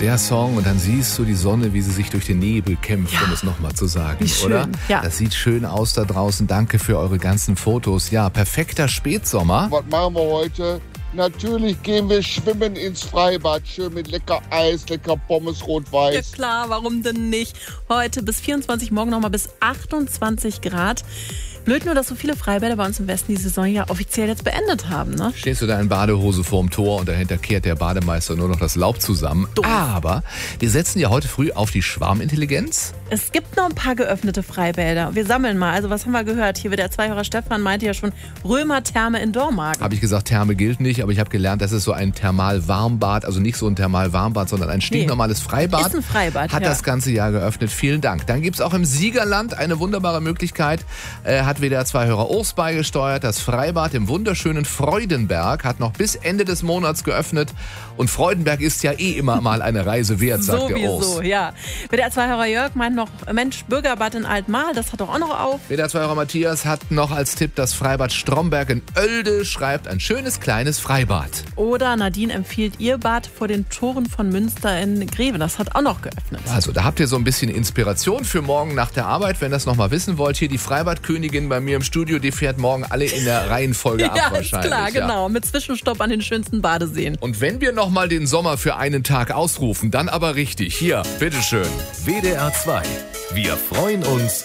der Song und dann siehst du die Sonne, wie sie sich durch den Nebel kämpft, um es nochmal zu sagen, wie schön. oder? Ja. Das sieht schön aus da draußen. Danke für eure ganzen Fotos. Ja, perfekter Spätsommer. Was machen wir heute? Natürlich gehen wir schwimmen ins Freibad. Schön mit lecker Eis, lecker Pommes, Ja rot-weiß. klar, warum denn nicht? Heute bis 24, morgen nochmal bis 28 Grad. Blöd nur, dass so viele Freibäder bei uns im Westen die Saison ja offiziell jetzt beendet haben, ne? Stehst du da in Badehose vorm Tor und dahinter kehrt der Bademeister nur noch das Laub zusammen. Doof. Aber wir setzen ja heute früh auf die Schwarmintelligenz. Es gibt noch ein paar geöffnete Freibäder. Wir sammeln mal. Also was haben wir gehört? Hier wird der Zweihörer Stefan meinte ja schon Römertherme in Dormagen. Habe ich gesagt, Therme gilt nicht, aber ich habe gelernt, das ist so ein Thermalwarmbad, also nicht so ein Thermalwarmbad, sondern ein stinknormales Freibad. Ist ein Freibad, Hat ja. das ganze Jahr geöffnet. Vielen Dank. Dann gibt es auch im Siegerland eine wunderbare Möglichkeit. Hat WDR 2 Hörer Urs beigesteuert. Das Freibad im wunderschönen Freudenberg hat noch bis Ende des Monats geöffnet. Und Freudenberg ist ja eh immer mal eine Reise wert, sagt der Urs. Sowieso, ja. WDR 2-Hörer Jörg meint noch, Mensch, Bürgerbad in Altmahl, das hat doch auch noch auf. WDR 2 Hörer Matthias hat noch als Tipp das Freibad Stromberg in Oelde, schreibt ein schönes kleines Freibad. Oder Nadine empfiehlt ihr Bad vor den Toren von Münster in Greve. Das hat auch noch geöffnet. Also da habt ihr so ein bisschen Inspiration für morgen nach der Arbeit. Wenn ihr das nochmal wissen wollt, hier die Freibadkönigin bei mir im Studio, die fährt morgen alle in der Reihenfolge ab Ja, ist wahrscheinlich. klar, genau. Mit Zwischenstopp an den schönsten Badeseen. Und wenn wir nochmal den Sommer für einen Tag ausrufen, dann aber richtig. Hier, bitteschön. WDR 2. Wir freuen uns